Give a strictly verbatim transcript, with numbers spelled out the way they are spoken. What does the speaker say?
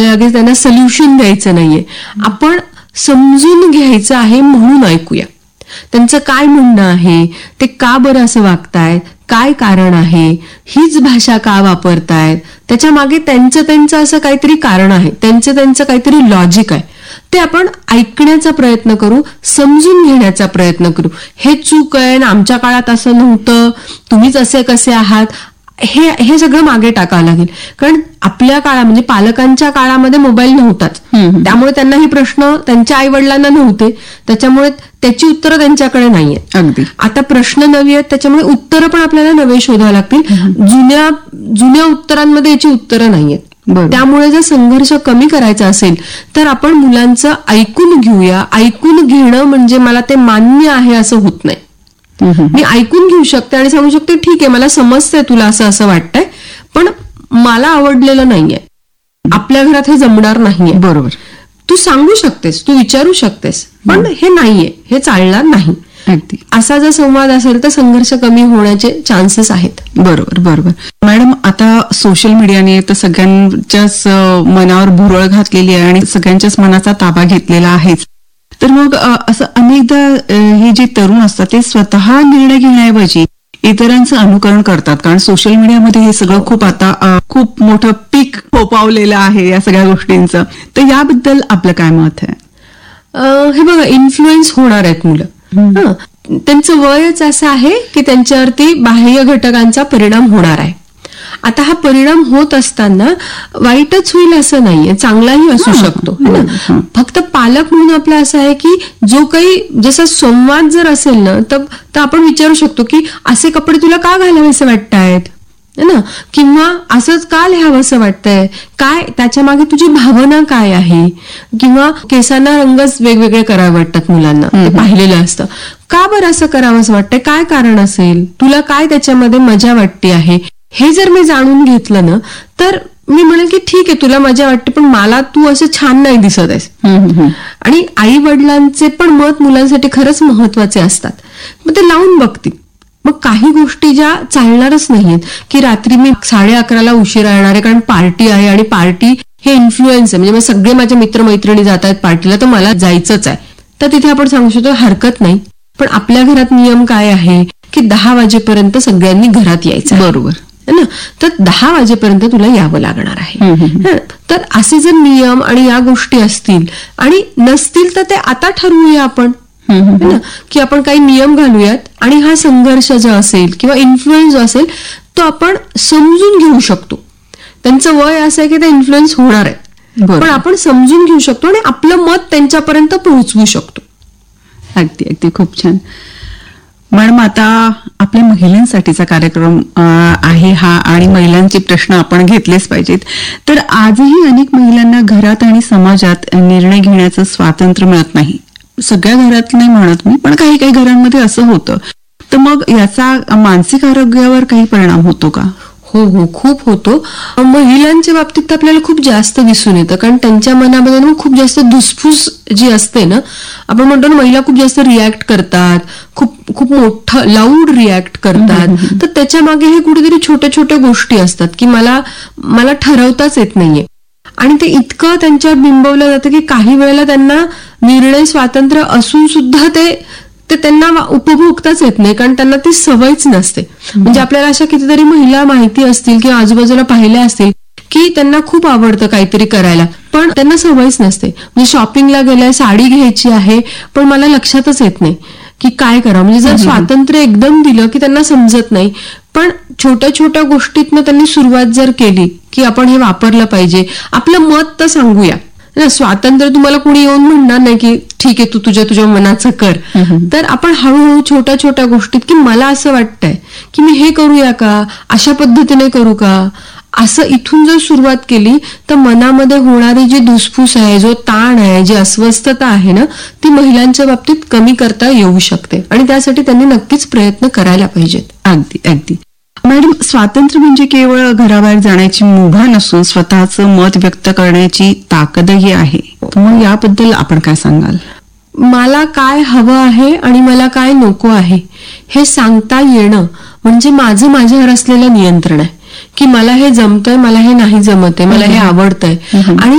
लगेच त्यांना सोल्युशन द्यायचं नाहीये. आपण समजून घ्यायचं आहे म्हणून ऐकूया. त्यांचं काय म्हणणं आहे, ते का बरं असं वागतायत, काय कारण आहे, हीच भाषा का वापरतायत, त्याच्या मागे त्यांचं त्यांचं असं काहीतरी कारण आहे, त्यांचं त्यांचं काहीतरी लॉजिक आहे. ते आपण ऐकण्याचा प्रयत्न करू, समजून घेण्याचा प्रयत्न करू. हे चूक आहे ना, आमच्या काळात असं नव्हतं, तुम्हीच असे कसे आहात, हे हे सगळं मागे टाकावं लागेल. कारण आपल्या काळा म्हणजे पालकांच्या काळामध्ये मोबाईल नव्हताच, त्यामुळे त्यांना हे प्रश्न त्यांच्या आई वडिलांना नव्हते, त्याच्यामुळे त्याची उत्तरं त्यांच्याकडे नाहीयेत. अगदी आता प्रश्न नवी आहेत, त्याच्यामुळे उत्तरं पण आपल्याला नवे शोधावे लागतील. जुन्या जुन्या उत्तरांमध्ये याची उत्तरं नाहीयेत. त्यामुळे जर संघर्ष कमी करायचा असेल तर आपण मुलांचं ऐकून घेऊया. ऐकून घेणं म्हणजे मला ते मान्य आहे असं होत नाही. मी ऐकून घेऊ शकते आणि सांगू शकते ठीक आहे, मला समजतंय तुला असं असं वाटतंय, पण मला आवडलेलं नाहीये, आपल्या घरात हे जमणार नाहीये. बरोबर, तू सांगू शकतेस, तू विचारू शकतेस, पण हे नाहीये, हे चालणार नाही. अगदी असा जर संवाद असेल तर संघर्ष कमी होण्याचे चान्सेस आहेत. बरोबर बरोबर मॅडम, आता सोशल मीडियाने तर सगळ्यांच्याच मनावर भुरळ घातलेली आहे आणि सगळ्यांच्याच मनाचा ताबा घेतलेला आहेच. तर मग असं अनेकदा हे जे तरुण असतात ते स्वतः निर्णय घेण्याऐवजी इतरांचं अनुकरण करतात, कारण सोशल मीडियामध्ये हे सगळं खूप आता खूप मोठं पीक फोपावलेलं आहे या सगळ्या गोष्टींचं. तर याबद्दल आपलं काय मत आहे? हे बघा, इन्फ्लुएन्स होणार आहेत मुलं. त्यांचं वयच असं आहे की त्यांच्यावरती बाह्य घटकांचा परिणाम होणार आहे. आता हा परिणाम होत असताना वाईटच होईल असं नाहीये, चांगलाही असू शकतो. फक्त पालक म्हणून आपलं असं आहे की जो काही जसा संवाद जर असेल ना तर आपण विचारू शकतो की असे कपडे तुला का घालावेसे वाटतायत ना, किंवा असंच का लिहावं असं वाटतंय, काय त्याच्या मागे तुझी भावना काय आहे, किंवा केसांना रंगच वेगवेगळे करावे वाटतात मुलांना, ते पाहिलेलं असतं. का बरं असं करावं असं वाटतंय, काय कारण असेल, तुला काय त्याच्यामध्ये मजा वाटते आहे, हे जर मी जाणून घेतलं ना तर मी म्हणेल की ठीक आहे, तुला मजा वाटते, पण मला तू असं छान नाही दिसत आहेस. आणि आई वडिलांचे पण मत मुलांसाठी खरंच महत्वाचे असतात. मग ते लावून बघतील. मग काही गोष्टी ज्या चालणारच नाहीत की रात्री मी साडे अकराला उशिरा येणार आहे कारण पार्टी आहे, आणि पार्टी हे इन्फ्लुएन्स आहे, म्हणजे सगळे माझे मित्रमैत्रिणी जात आहेत पार्टीला तर मला जायचंच आहे, तर तिथे आपण सांगू शकतो हरकत नाही. पण आपल्या घरात नियम काय आहे की दहा वाजेपर्यंत सगळ्यांनी घरात यायचं. बरोबर ना, तर दहा वाजेपर्यंत तुला यावं लागणार आहे. तर असे जर नियम आणि या गोष्टी असतील आणि नसतील तर ते आता ठरवूया आपण ना, की आपण काही नियम घालूयात आणि हा संघर्ष जो असेल किंवा इन्फ्लुएन्स जो असेल तो आपण समजून घेऊ शकतो. त्यांचं वय असं आहे की ते इन्फ्लुएन्स होणार आहे, पण आपण समजून घेऊ शकतो आणि आपलं मत त्यांच्यापर्यंत पोहोचवू शकतो. अगदी अगदी खूप छान. मॅडम, आता आपल्या महिलांसाठीचा कार्यक्रम आहे हा आणि महिलांचे प्रश्न आपण घेतलेच पाहिजेत. तर आजही अनेक महिलांना घरात आणि समाजात निर्णय घेण्याचं स्वातंत्र्य मिळत नाही. सगळ्या घरात नाही म्हणत मी, पण काही काही घरांमध्ये असं होतं. तर मग याचा मानसिक आरोग्यावर काही परिणाम होतो का? हो हो, खूप होतो. महिलांच्या बाबतीत आपल्याला खूप जास्त दिसून येतं, कारण त्यांच्या मनामध्ये ना खूप जास्त धुसफूस जी असते ना, आपण म्हणतो ना महिला खूप जास्त रिॲक्ट करतात, खूप खूप मोठं लाऊड रिॲक्ट करतात. तर त्याच्या मागे हे कुठेतरी छोट्या छोट्या गोष्टी असतात की मला मला ठरवताच येत नाहीये, आणि ते इतकं त्यांच्यावर बिंबवलं जातं की काही वेळेला त्यांना निर्णय स्वातंत्र्य असून सुद्धा ते ते त्यांना उपभोगताच येत नाही, कारण त्यांना ती सवयच नसते. म्हणजे आपल्याला अशा कितीतरी महिला माहिती असतील किंवा आजूबाजूला पाहिल्या असतील की त्यांना खूप आवडतं काहीतरी करायला, पण त्यांना सवयच नसते. म्हणजे शॉपिंगला गेलाय, साडी घ्यायची आहे, पण मला लक्षातच येत नाही की काय करावं. म्हणजे जर स्वातंत्र्य एकदम दिलं की त्यांना समजत नाही, पण छोट्या छोट्या गोष्टीतनं त्यांनी सुरुवात जर केली की आपण हे वापरलं पाहिजे, आपलं मत तर सांगूया. स्वातंत्र्य तुम्हाला कोणी येऊन म्हणणार नाही की ठीक आहे तू तुझ्या तुझ्या मनाचं कर. तर आपण हळूहळू छोट्या छोट्या गोष्टीत की मला असं वाटतंय की मी हे करूया का, अशा पद्धतीने करू का, असं इथून जर सुरुवात केली तर मनामध्ये होणारी जी धुसफूस आहे, जो ताण आहे, जी अस्वस्थता आहे ना, ती महिलांच्या बाबतीत कमी करता येऊ शकते, आणि त्यासाठी त्यांनी नक्कीच प्रयत्न करायला पाहिजेत. अगदी अगदी. मॅडम, स्वातंत्र्य म्हणजे केवळ घराबाहेर जाण्याची मुभा नसून स्वतःचं मत व्यक्त करण्याची ताकदही आहे. मग याबद्दल आपण काय सांगाल? मला काय हवं आहे आणि मला काय नको आहे हे सांगता येणं म्हणजे माझं माझ्यावर असलेलं नियंत्रण आहे की मला हे जमतंय, मला हे नाही जमत आहे, मला हे आवडतंय. आणि